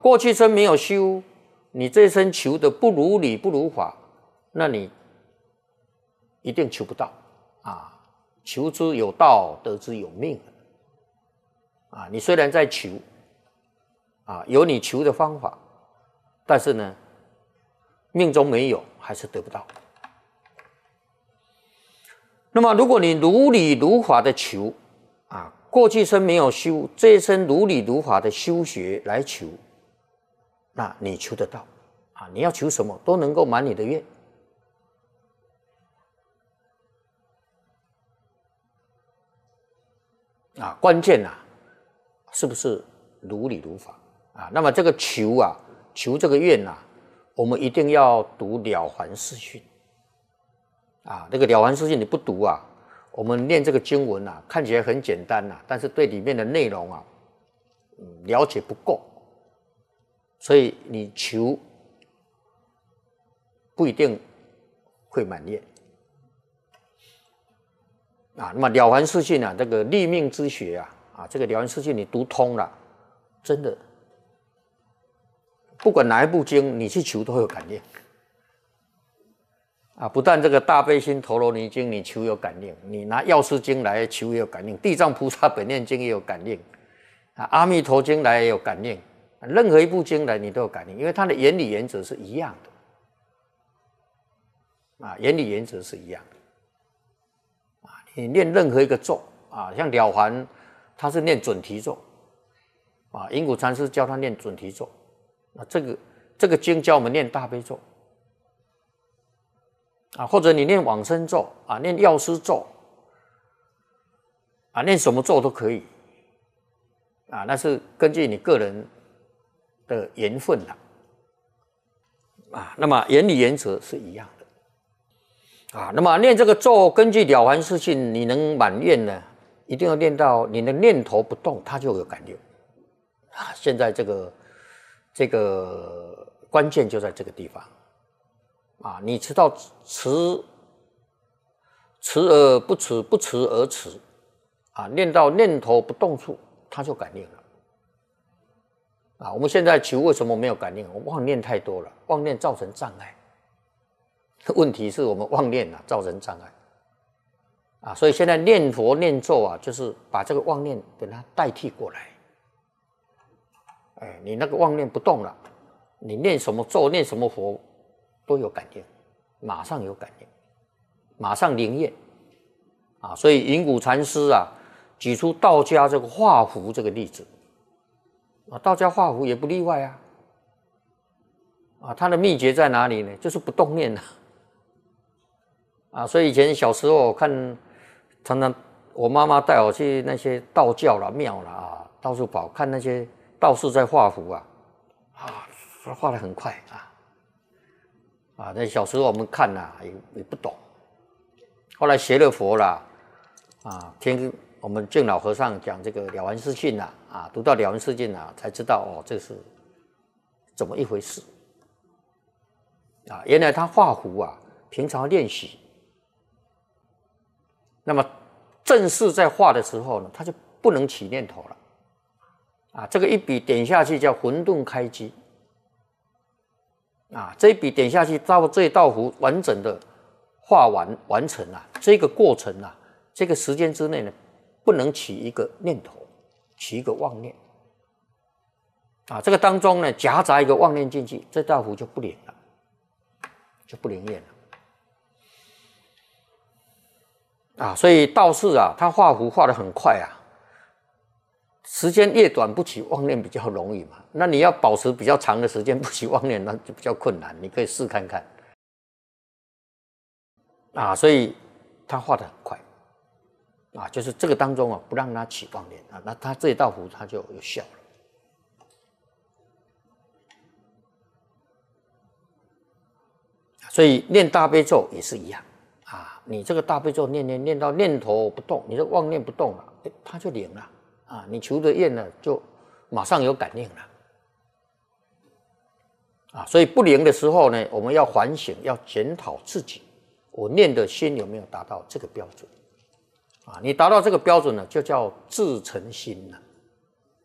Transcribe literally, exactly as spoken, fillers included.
过去生没有修，你这一生求的不如理不如法，那你一定求不到啊！求之有道，得之有命啊！你虽然在求啊，有你求的方法，但是呢，命中没有，还是得不到。那么，如果你如理如法的求啊，过去生没有修，这一生如理如法的修学来求，那你求得到啊！你要求什么都能够满你的愿啊！关键啊，是不是如理如法啊？那么这个求啊，求这个愿啊，我们一定要读《了凡四训》啊。这个《了凡四训》你不读啊，我们念这个经文啊，看起来很简单呐、啊，但是对里面的内容啊，嗯，了解不够。所以你求不一定会满愿啊。那么《了凡四训》啊，这个立命之学啊，啊，这个《了凡四训》你读通了，真的，不管哪一部经，你去求都会有感应啊。不但这个大悲心陀罗尼经你求有感应，你拿药师经来求也有感应，地藏菩萨本愿经也有感应啊，阿弥陀经来也有感应。任何一部经来你都有感应，因为它的原理原则是一样的啊，原理原则是一样的啊。你念任何一个咒啊，像了凡，他是念准提咒啊，因果禅师教他念准提咒，那这个这个经教我们念大悲咒啊，或者你念往生咒啊，念药师咒啊，念什么咒都可以啊，那是根据你个人的缘分啦，啊，那么原理原则是一样的，啊，那么念这个咒，根据了凡四训，你能满愿呢，一定要念到你的念头不动，它就有感应，啊，现在这个这个关键就在这个地方，啊，你知道持持而不持，不持而持，啊，念到念头不动处，它就感应了。啊，我们现在求为什么没有感应？我们妄念太多了，妄念造成障碍。问题是我们妄念啊造成障碍啊，所以现在念佛念咒啊，就是把这个妄念给它代替过来。哎，你那个妄念不动了，你念什么咒、念什么佛都有感应，马上有感应，马上灵验啊。所以云谷禅师啊，举出道家这个画符这个例子。啊，道家画符也不例外啊！啊，它的秘诀在哪里呢？就是不动念啊！啊，所以以前小时候我看，常常我妈妈带我去那些道教啦、庙啦啊，到处跑，看那些道士在画符啊，啊，画得很快啊！啊，那小时候我们看呐、啊，也也不懂，后来学了佛啦，啊，听我们净老和尚讲这个了凡四训啊，啊，读到了凡四训啊，才知道哦，这是怎么一回事啊？原来他画符啊，平常练习，那么正式在画的时候呢，他就不能起念头了啊。这个一笔点下去叫混沌开机啊，这一笔点下去，到这一道符完整的画完完成啊，这个过程啊，这个时间之内呢，不能起一个念头，起一个妄念啊。这个当中呢，夹杂一个妄念进去，这道符就不灵了，就不灵验了啊。所以道士啊，他画符画得很快啊，时间越短不起妄念比较容易嘛。那你要保持比较长的时间不起妄念，那就比较困难。你可以试看看啊。所以他画得很快。啊，就是这个当中啊，不让他起妄念啊，那他这一道符他就有效了。所以念大悲咒也是一样啊，你这个大悲咒念念念到念头不动，你的妄念不动了，它就灵了啊，你求的愿呢就马上有感应了啊。所以不灵的时候呢，我们要反省，要检讨自己，我念的心有没有达到这个标准。啊，你达到这个标准呢，就叫自诚心了。